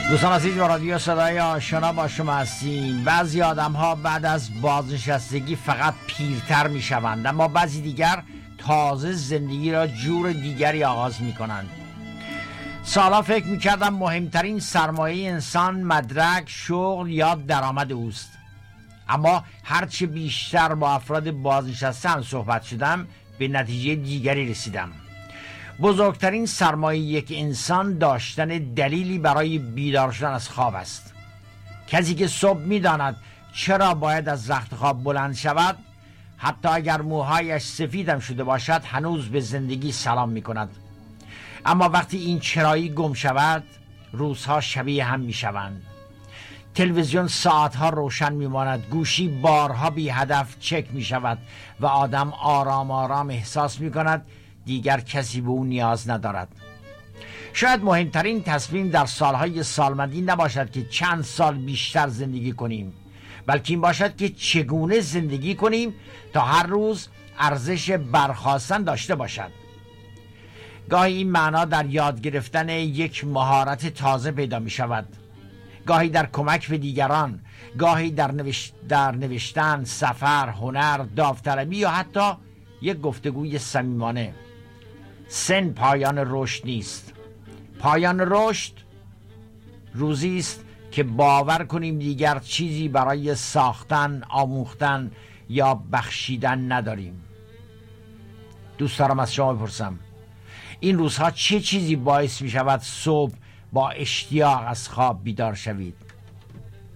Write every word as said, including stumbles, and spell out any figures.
دوستان عزیز، با رادیو صدای آشنا با شما هستیم. بعضی آدم ها بعد از بازنشستگی فقط پیرتر می شوند، اما بعضی دیگر تازه زندگی را جور دیگری آغاز می کنند. سالا فکر می کردم مهمترین سرمایه انسان مدرک، شغل یا درآمد اوست، اما هرچه بیشتر با افراد بازنشسته هم صحبت شدم به نتیجه دیگری رسیدم. بزرگترین سرمایه یک انسان داشتن دلیلی برای بیدار شدن از خواب است. کسی که صبح می‌داند چرا باید از رخت خواب بلند شود، حتی اگر موهایش سفیدم شده باشد هنوز به زندگی سلام می‌کند. اما وقتی این چرایی گم شود، روزها شبیه هم می‌شوند. تلویزیون ساعتها روشن می‌ماند، گوشی بارها بی هدف چک می‌شود و آدم آرام آرام احساس می‌کند دیگر کسی به او نیاز ندارد. شاید مهمترین تصمیم در سالهای سالمندی نباشد که چند سال بیشتر زندگی کنیم، بلکه این باشد که چگونه زندگی کنیم تا هر روز ارزش برخاستن داشته باشد. گاهی این معنا در یاد گرفتن یک مهارت تازه پیدا می شود، گاهی در کمک به دیگران، گاهی در, نوشت... در نوشتن، سفر، هنر، داوطلبی یا حتی یک گفتگوی صمیمانه. سن پایان رشد نیست. پایان رشد روزی است که باور کنیم دیگر چیزی برای ساختن، آموختن یا بخشیدن نداریم. دوست دارم از شما بپرسم این روزها چه چیزی باعث می شود صبح با اشتیاق از خواب بیدار شوید؟